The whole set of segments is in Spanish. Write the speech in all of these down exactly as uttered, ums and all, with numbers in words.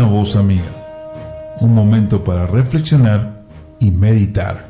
Una voz amiga, un momento para reflexionar y meditar.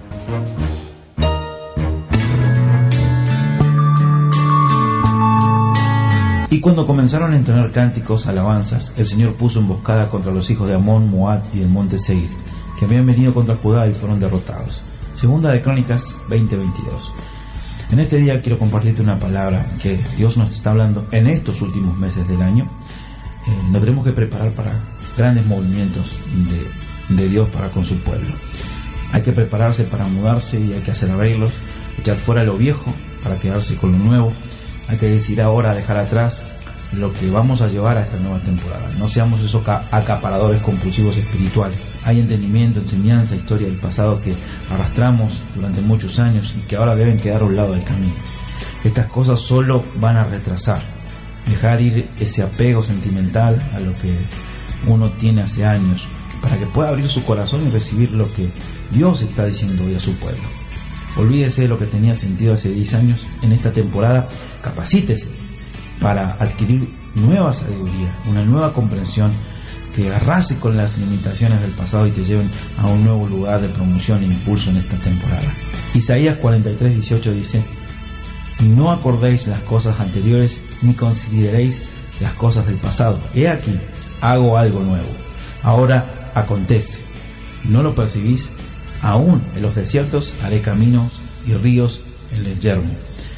Y cuando comenzaron a entonar cánticos, alabanzas, el Señor puso emboscada contra los hijos de Amón, Moab y el monte Seir, que habían venido contra Judá y fueron derrotados. Segunda de Crónicas veinte veintidós. En este día quiero compartirte una palabra que Dios nos está hablando en estos últimos meses del año. Eh, nos tenemos que preparar para grandes movimientos de, de Dios para con su pueblo. Hay que prepararse para mudarse y hay que hacer arreglos, echar fuera lo viejo para quedarse con lo nuevo. Hay que decidir ahora dejar atrás lo que vamos a llevar a esta nueva temporada. No seamos esos acaparadores compulsivos espirituales. Hay entendimiento, enseñanza, historia del pasado que arrastramos durante muchos años y que ahora deben quedar a un lado del camino. Estas cosas solo van a retrasar. Dejar ir ese apego sentimental a lo que uno tiene hace años para que pueda abrir su corazón y recibir lo que Dios está diciendo hoy a su pueblo. Olvídese de lo que tenía sentido hace diez años. En esta temporada capacítese para adquirir nueva sabiduría, una nueva comprensión que arrase con las limitaciones del pasado y te lleven a un nuevo lugar de promoción e impulso en esta temporada. Isaías cuarenta y tres dieciocho dice: no acordéis las cosas anteriores ni consideréis las cosas del pasado. He aquí, hago algo nuevo. Ahora acontece. ¿No lo percibís? Aún en los desiertos haré caminos y ríos en el yermo.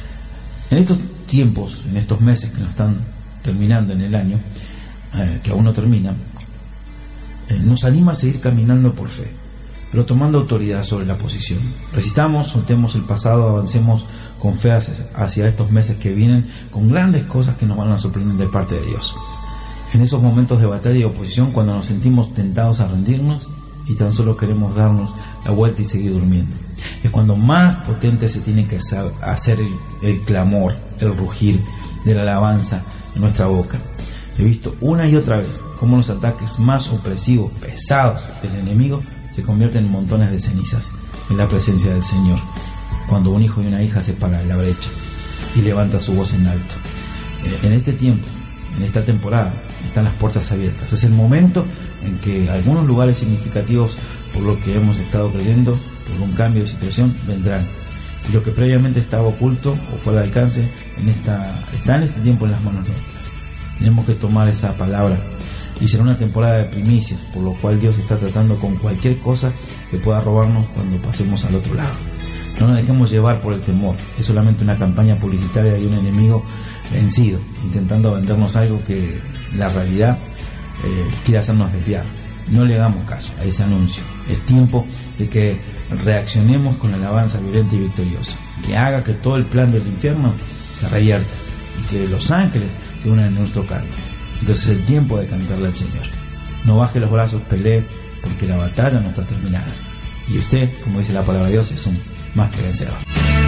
En estos tiempos, en estos meses que nos están terminando en el año, eh, que aún no termina, eh, nos anima a seguir caminando por fe, pero tomando autoridad sobre la posición. Resistamos, soltemos el pasado, avancemos con fe hacia, hacia estos meses que vienen, con grandes cosas que nos van a sorprender de parte de Dios. En esos momentos de batalla y oposición, cuando nos sentimos tentados a rendirnos y tan solo queremos darnos la vuelta y seguir durmiendo, es cuando más potente se tiene que hacer el, el clamor, el rugir de la alabanza en nuestra boca. He visto una y otra vez cómo los ataques más opresivos, pesados del enemigo se convierten en montones de cenizas en la presencia del Señor, cuando un hijo y una hija se paran en la brecha y levanta su voz en alto. Eh, en este tiempo, en esta temporada, están las puertas abiertas. Es el momento en que algunos lugares significativos, por lo que hemos estado creyendo, por un cambio de situación, vendrán. Y lo que previamente estaba oculto o fuera de alcance, en esta, está en este tiempo en las manos nuestras. Tenemos que tomar esa palabra. Y será una temporada de primicias, por lo cual Dios está tratando con cualquier cosa que pueda robarnos cuando pasemos al otro lado. No nos dejemos llevar por el temor. Es solamente una campaña publicitaria de un enemigo vencido, intentando vendernos algo que la realidad eh, quiere hacernos desviar. No le hagamos caso a ese anuncio. Es tiempo de que reaccionemos con alabanza violenta y victoriosa, que haga que todo el plan del infierno se revierta y que los ángeles se unan en nuestro canto. Entonces es el tiempo de cantarle al Señor. No baje los brazos, pelee, porque la batalla no está terminada. Y usted, como dice la palabra de Dios, es un más que vencedor.